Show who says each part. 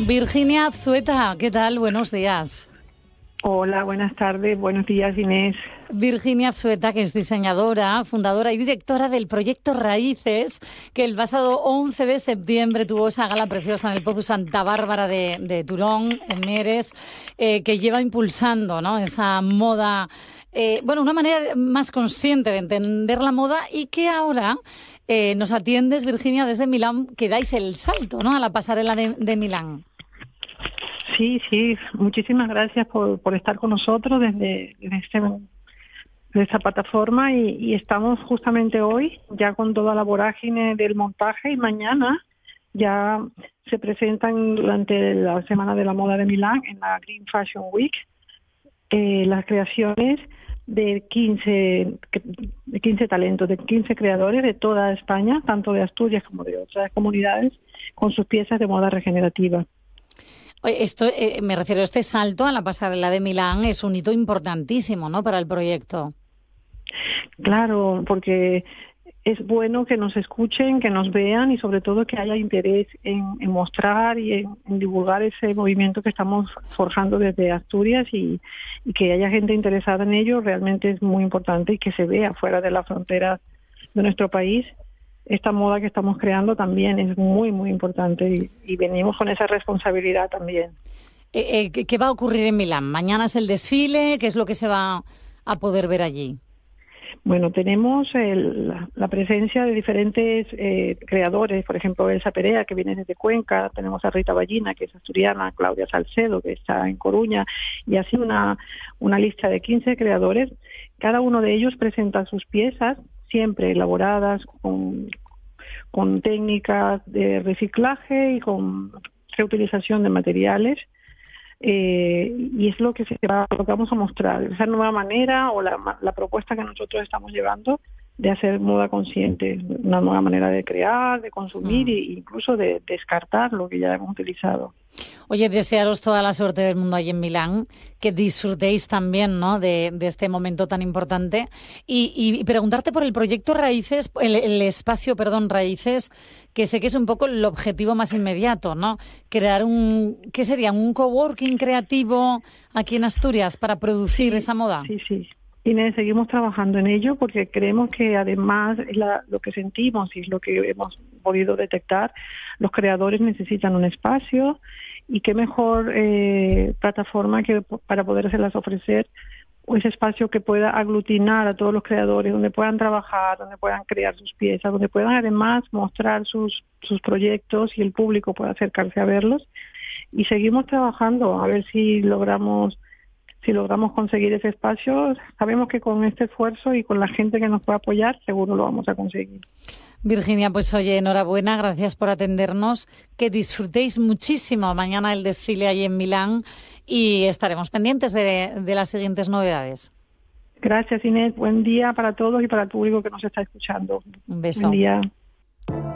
Speaker 1: Virginia Azzueta, ¿qué tal? Buenos días.
Speaker 2: Hola, buenas tardes, buenos días, Inés.
Speaker 1: Virginia Azzueta, que es diseñadora, fundadora y directora del proyecto Raíces, que el pasado 11 de septiembre tuvo esa gala preciosa en el Pozo Santa Bárbara de Turón, en Mieres, que lleva impulsando, ¿no?, esa moda, una manera más consciente de entender la moda, y que ahora nos atiendes, Virginia, desde Milán, que dais el salto, ¿no?, a la pasarela de Milán.
Speaker 2: Sí, muchísimas gracias por estar con nosotros desde esta plataforma y estamos justamente hoy ya con toda la vorágine del montaje, y mañana ya se presentan durante la Semana de la Moda de Milán, en la Green Fashion Week, las creaciones de 15 talentos, de 15 creadores de toda España, tanto de Asturias como de otras comunidades, con sus piezas de moda regenerativa.
Speaker 1: Esto, me refiero a este salto a la pasarela de Milán, es un hito importantísimo, ¿no?, para el proyecto.
Speaker 2: Claro, porque es bueno que nos escuchen, que nos vean y sobre todo que haya interés en mostrar y en divulgar ese movimiento que estamos forjando desde Asturias, y que haya gente interesada en ello realmente es muy importante, y que se vea fuera de la frontera de nuestro país. Esta moda que estamos creando también es muy, muy importante, y venimos con esa responsabilidad también.
Speaker 1: ¿Qué va a ocurrir en Milán? Mañana es el desfile, ¿qué es lo que se va a poder ver allí?
Speaker 2: Bueno, tenemos la presencia de diferentes creadores, por ejemplo, Elsa Perea, que viene desde Cuenca, tenemos a Rita Ballina, que es asturiana, Claudia Salcedo, que está en Coruña, y así una lista de 15 creadores. Cada uno de ellos presenta sus piezas, siempre elaboradas con técnicas de reciclaje y con reutilización de materiales, y es lo que vamos a mostrar, esa nueva manera o la propuesta que nosotros estamos llevando de hacer moda consciente, una nueva manera de crear, de consumir e incluso de descartar lo que ya hemos utilizado.
Speaker 1: Oye, desearos toda la suerte del mundo ahí en Milán, que disfrutéis también, ¿no?, de este momento tan importante, y preguntarte por el proyecto Raíces, el espacio, Raíces, que sé que es un poco el objetivo más inmediato, ¿no? Crear ¿qué sería? ¿Un coworking creativo aquí en Asturias para producir esa moda?
Speaker 2: Sí. Inés, seguimos trabajando en ello porque creemos que además lo que sentimos y es lo que hemos podido detectar, los creadores necesitan un espacio, y qué mejor plataforma que para podérselas ofrecer ese espacio que pueda aglutinar a todos los creadores, donde puedan trabajar, donde puedan crear sus piezas, donde puedan además mostrar sus proyectos y el público pueda acercarse a verlos. Y seguimos trabajando a ver si logramos conseguir ese espacio. Sabemos que con este esfuerzo y con la gente que nos pueda apoyar, seguro lo vamos a conseguir.
Speaker 1: Virginia, pues oye, enhorabuena, gracias por atendernos, que disfrutéis muchísimo mañana el desfile ahí en Milán, y estaremos pendientes de las siguientes novedades.
Speaker 2: Gracias, Inés. Buen día para todos y para el público que nos está escuchando.
Speaker 1: Un beso.
Speaker 2: Buen día.